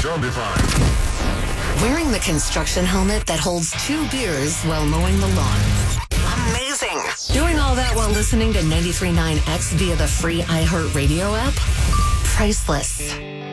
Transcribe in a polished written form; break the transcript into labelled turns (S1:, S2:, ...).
S1: Zombified.
S2: Wearing the construction helmet that holds 2 beers while mowing the lawn. Amazing. Doing all that while listening to 93.9X via the free iHeartRadio app? Priceless.